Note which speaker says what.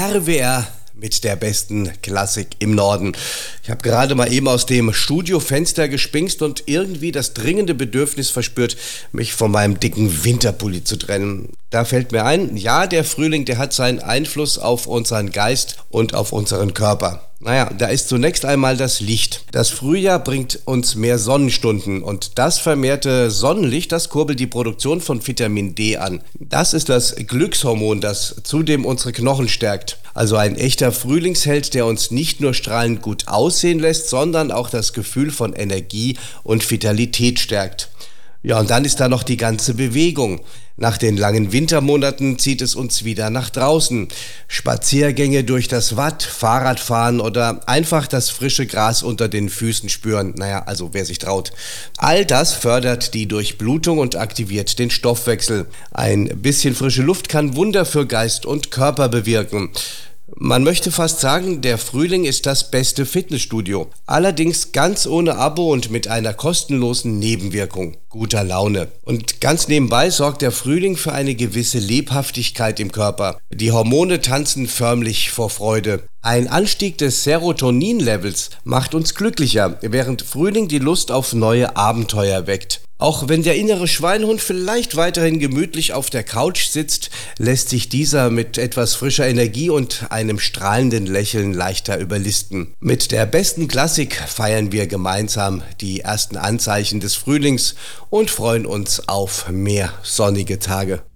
Speaker 1: RWR mit der besten Klassik im Norden. Ich habe gerade mal eben aus dem Studiofenster gespingst und irgendwie das dringende Bedürfnis verspürt, mich von meinem dicken Winterpulli zu trennen. Da fällt mir ein, ja, der Frühling, der hat seinen Einfluss auf unseren Geist und auf unseren Körper. Naja, da ist zunächst einmal das Licht. Das Frühjahr bringt uns mehr Sonnenstunden und das vermehrte Sonnenlicht, das kurbelt die Produktion von Vitamin D an. Das ist das Glückshormon, das zudem unsere Knochen stärkt. Also ein echter Frühlingsheld, der uns nicht nur strahlend gut aussehen lässt, sondern auch das Gefühl von Energie und Vitalität stärkt. Ja, und dann ist da noch die ganze Bewegung. Nach den langen Wintermonaten zieht es uns wieder nach draußen. Spaziergänge durch das Watt, Fahrradfahren oder einfach das frische Gras unter den Füßen spüren. Naja, also wer sich traut. All das fördert die Durchblutung und aktiviert den Stoffwechsel. Ein bisschen frische Luft kann Wunder für Geist und Körper bewirken. Man möchte fast sagen, der Frühling ist das beste Fitnessstudio. Allerdings ganz ohne Abo und mit einer kostenlosen Nebenwirkung: guter Laune. Und ganz nebenbei sorgt der Frühling für eine gewisse Lebhaftigkeit im Körper. Die Hormone tanzen förmlich vor Freude. Ein Anstieg des Serotonin-Levels macht uns glücklicher, während Frühling die Lust auf neue Abenteuer weckt. Auch wenn der innere Schweinehund vielleicht weiterhin gemütlich auf der Couch sitzt, lässt sich dieser mit etwas frischer Energie und einem strahlenden Lächeln leichter überlisten. Mit der besten Klassik feiern wir gemeinsam die ersten Anzeichen des Frühlings und freuen uns auf mehr sonnige Tage.